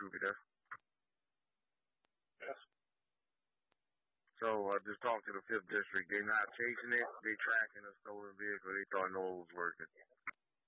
stupid. That's Yes. so. I just talked to the 5th District. They're not chasing it. They're tracking a stolen vehicle. They thought no one was working.